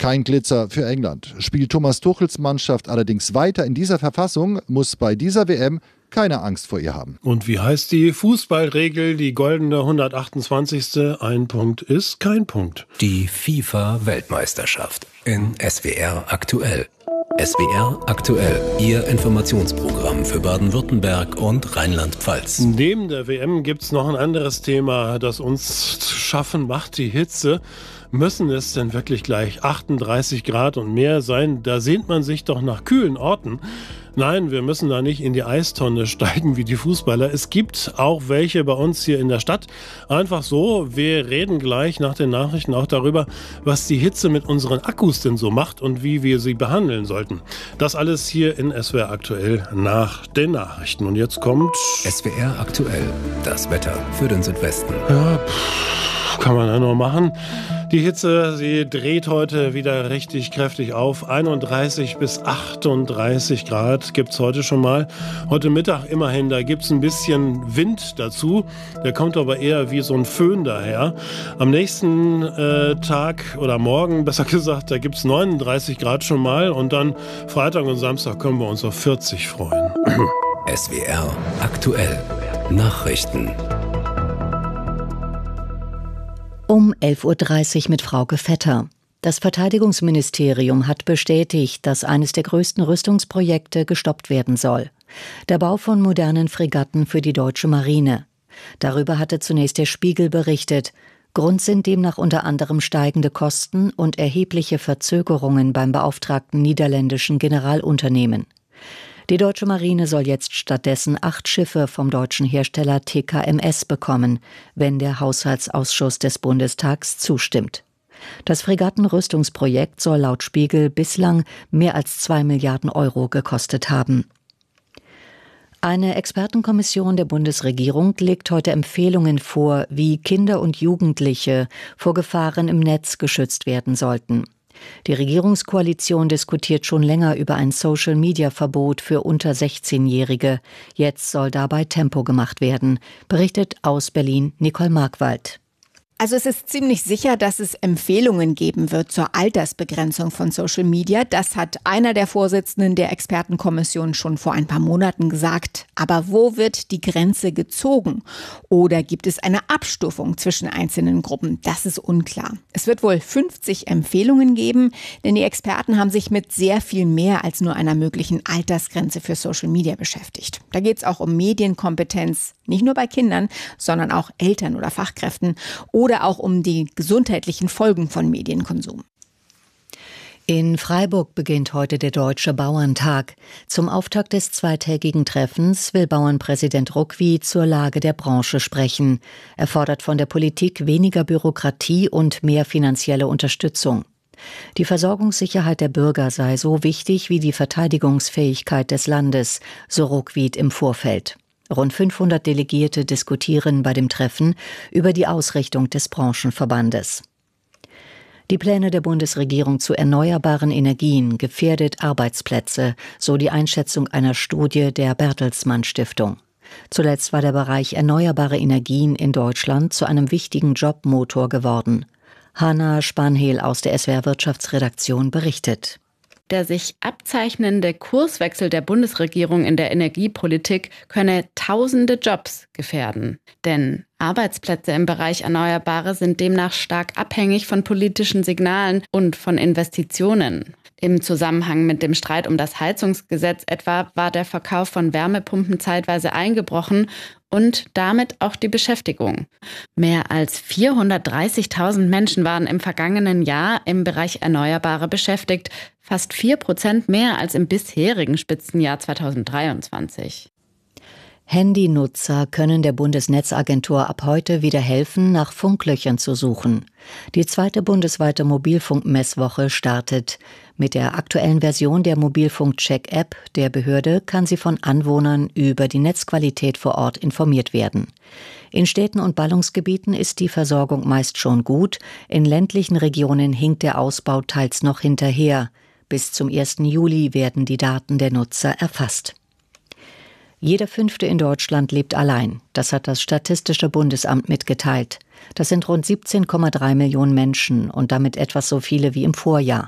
Kein Glitzer für England. Spielt Thomas Tuchels Mannschaft allerdings weiter in dieser Verfassung, muss bei dieser WM keine Angst vor ihr haben. Und wie heißt die Fußballregel, die goldene 128. Ein Punkt ist kein Punkt. Die FIFA-Weltmeisterschaft in SWR aktuell. SWR aktuell, Ihr Informationsprogramm für Baden-Württemberg und Rheinland-Pfalz. Neben der WM gibt es noch ein anderes Thema, das uns zu schaffen macht, die Hitze. Müssen es denn wirklich gleich 38 Grad und mehr sein? Da sehnt man sich doch nach kühlen Orten. Nein, wir müssen da nicht in die Eistonne steigen wie die Fußballer. Es gibt auch welche bei uns hier in der Stadt. Einfach so, wir reden gleich nach den Nachrichten auch darüber, was die Hitze mit unseren Akkus denn so macht und wie wir sie behandeln sollten. Das alles hier in SWR aktuell nach den Nachrichten. Und jetzt kommt SWR aktuell, das Wetter für den Südwesten. Ja, kann man ja noch machen. Die Hitze, sie dreht heute wieder richtig kräftig auf. 31 bis 38 Grad gibt's heute schon mal. Heute Mittag immerhin, da gibt's ein bisschen Wind dazu. Der kommt aber eher wie so ein Föhn daher. Am nächsten Tag oder morgen, besser gesagt, da gibt's 39 Grad schon mal. Und dann Freitag und Samstag können wir uns auf 40 freuen. SWR aktuell. Nachrichten. Um 11.30 Uhr mit Frauke Vetter. Das Verteidigungsministerium hat bestätigt, dass eines der größten Rüstungsprojekte gestoppt werden soll. Der Bau von modernen Fregatten für die deutsche Marine. Darüber hatte zunächst der Spiegel berichtet. Grund sind demnach unter anderem steigende Kosten und erhebliche Verzögerungen beim beauftragten niederländischen Generalunternehmen. Die deutsche Marine soll jetzt stattdessen 8 Schiffe vom deutschen Hersteller TKMS bekommen, wenn der Haushaltsausschuss des Bundestags zustimmt. Das Fregattenrüstungsprojekt soll laut Spiegel bislang mehr als 2 Milliarden Euro gekostet haben. Eine Expertenkommission der Bundesregierung legt heute Empfehlungen vor, wie Kinder und Jugendliche vor Gefahren im Netz geschützt werden sollten. Die Regierungskoalition diskutiert schon länger über ein Social-Media-Verbot für unter 16-Jährige. Jetzt soll dabei Tempo gemacht werden, berichtet aus Berlin Nicole Markwald. Also es ist ziemlich sicher, dass es Empfehlungen geben wird zur Altersbegrenzung von Social Media. Das hat einer der Vorsitzenden der Expertenkommission schon vor ein paar Monaten gesagt. Aber wo wird die Grenze gezogen? Oder gibt es eine Abstufung zwischen einzelnen Gruppen? Das ist unklar. Es wird wohl 50 Empfehlungen geben, denn die Experten haben sich mit sehr viel mehr als nur einer möglichen Altersgrenze für Social Media beschäftigt. Da geht es auch um Medienkompetenz, nicht nur bei Kindern, sondern auch Eltern oder Fachkräften oder auch um die gesundheitlichen Folgen von Medienkonsum. In Freiburg beginnt heute der Deutsche Bauerntag. Zum Auftakt des zweitägigen Treffens will Bauernpräsident Ruckwied zur Lage der Branche sprechen. Er fordert von der Politik weniger Bürokratie und mehr finanzielle Unterstützung. Die Versorgungssicherheit der Bürger sei so wichtig wie die Verteidigungsfähigkeit des Landes, so Ruckwied im Vorfeld. Rund 500 Delegierte diskutieren bei dem Treffen über die Ausrichtung des Branchenverbandes. Die Pläne der Bundesregierung zu erneuerbaren Energien gefährdet Arbeitsplätze, so die Einschätzung einer Studie der Bertelsmann Stiftung. Zuletzt war der Bereich erneuerbare Energien in Deutschland zu einem wichtigen Jobmotor geworden. Hanna Spanhel aus der SWR Wirtschaftsredaktion berichtet. Der sich abzeichnende Kurswechsel der Bundesregierung in der Energiepolitik könne tausende Jobs gefährden. Denn Arbeitsplätze im Bereich Erneuerbare sind demnach stark abhängig von politischen Signalen und von Investitionen. Im Zusammenhang mit dem Streit um das Heizungsgesetz etwa war der Verkauf von Wärmepumpen zeitweise eingebrochen und damit auch die Beschäftigung. Mehr als 430.000 Menschen waren im vergangenen Jahr im Bereich Erneuerbare beschäftigt, fast 4% mehr als im bisherigen Spitzenjahr 2023. Handynutzer können der Bundesnetzagentur ab heute wieder helfen, nach Funklöchern zu suchen. Die 2. bundesweite Mobilfunkmesswoche startet. Mit der aktuellen Version der Mobilfunk-Check-App der Behörde kann sie von Anwohnern über die Netzqualität vor Ort informiert werden. In Städten und Ballungsgebieten ist die Versorgung meist schon gut, in ländlichen Regionen hinkt der Ausbau teils noch hinterher. Bis zum 1. Juli werden die Daten der Nutzer erfasst. Jeder 5. in Deutschland lebt allein. Das hat das Statistische Bundesamt mitgeteilt. Das sind rund 17,3 Millionen Menschen und damit etwas so viele wie im Vorjahr.